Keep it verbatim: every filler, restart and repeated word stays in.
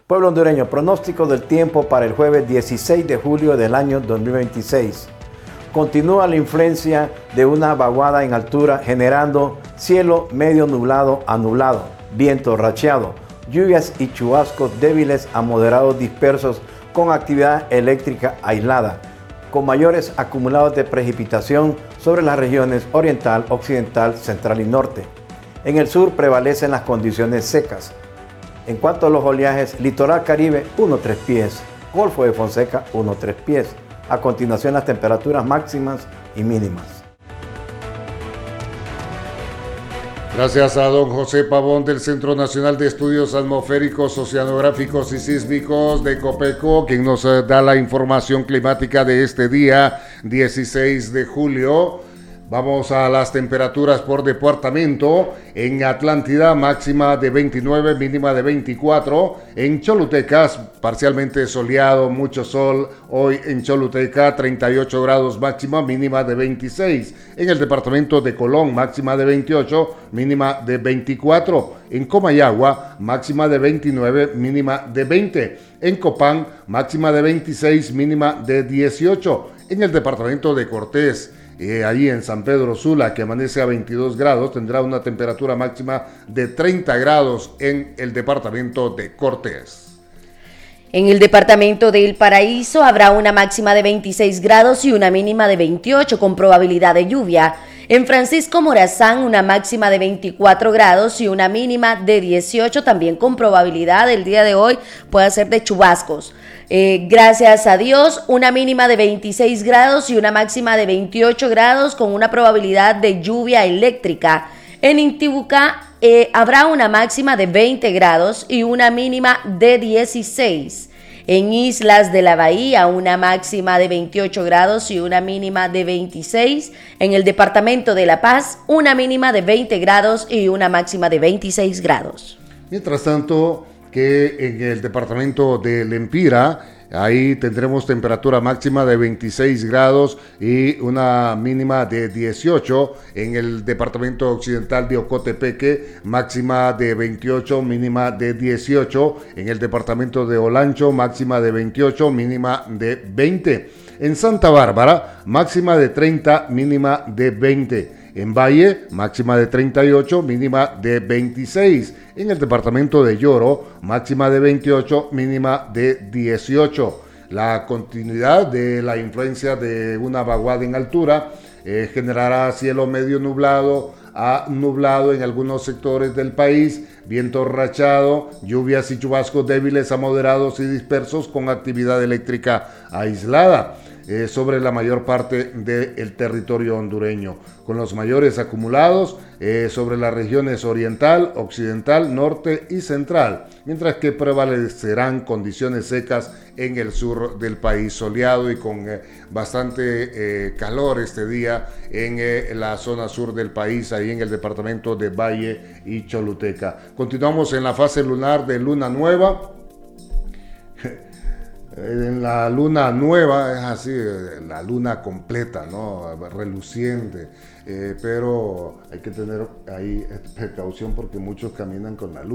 Pueblo hondureño, pronóstico del tiempo para el jueves dieciséis de julio del año dos mil veintiséis. Continúa la influencia de una vaguada en altura generando cielo medio nublado a nublado, viento racheado, lluvias y chubascos débiles a moderados dispersos con actividad eléctrica aislada, con mayores acumulados de precipitación sobre las regiones oriental, occidental, central y norte. En el sur prevalecen las condiciones secas. En cuanto a los oleajes, litoral caribe uno a tres pies, Golfo de Fonseca uno a tres pies. A continuación las temperaturas máximas y mínimas. Gracias a don José Pavón del Centro Nacional de Estudios Atmosféricos, Oceanográficos y Sísmicos de Copeco, quien nos da la información climática de este día dieciséis de julio. Vamos a las temperaturas por departamento. En Atlántida, máxima de veintinueve, mínima de veinticuatro. En Cholutecas, parcialmente soleado, mucho sol. Hoy en Choluteca, treinta y ocho grados máxima, mínima de veintiséis. En el departamento de Colón, máxima de veintiocho, mínima de veinticuatro. En Comayagua, máxima de veintinueve, mínima de veinte. En Copán, máxima de veintiséis, mínima de dieciocho. En el departamento de Cortés, Eh, ahí en San Pedro Sula, que amanece a veintidós grados, tendrá una temperatura máxima de treinta grados en el departamento de Cortés. En el departamento de El Paraíso habrá una máxima de veintiséis grados y una mínima de veintiocho con probabilidad de lluvia. En Francisco Morazán una máxima de veinticuatro grados y una mínima de dieciocho, también con probabilidad el día de hoy puede ser de chubascos. Eh, gracias a Dios, una mínima de veintiséis grados y una máxima de veintiocho grados con una probabilidad de lluvia eléctrica. En Intibucá eh, habrá una máxima de veinte grados y una mínima de dieciséis. En Islas de la Bahía, una máxima de veintiocho grados y una mínima de veintiséis. En el departamento de La Paz, una mínima de veinte grados y una máxima de veintiséis grados. Mientras tanto, que en el departamento de Lempira, ahí tendremos temperatura máxima de veintiséis grados y una mínima de dieciocho. En el departamento occidental de Ocotepeque, máxima de veintiocho, mínima de dieciocho. En el departamento de Olancho, máxima de veintiocho, mínima de veinte. En Santa Bárbara, máxima de treinta, mínima de veinte. En Valle, máxima de treinta y ocho, mínima de veintiséis. En el departamento de Lloro, máxima de veintiocho, mínima de dieciocho. La continuidad de la influencia de una vaguada en altura eh, generará cielo medio nublado a nublado en algunos sectores del país, viento rachado, lluvias y chubascos débiles a moderados y dispersos con actividad eléctrica aislada Eh, sobre la mayor parte del territorio hondureño, con los mayores acumulados eh, sobre las regiones oriental, occidental, norte y central, mientras que prevalecerán condiciones secas en el sur del país, soleado y con eh, bastante eh, calor este día en eh, la zona sur del país, ahí en el departamento de Valle y Choluteca. Continuamos en la fase lunar de luna nueva. En la luna nueva es así, la luna completa, ¿no? Reluciente, eh, pero hay que tener ahí precaución porque muchos caminan con la luna.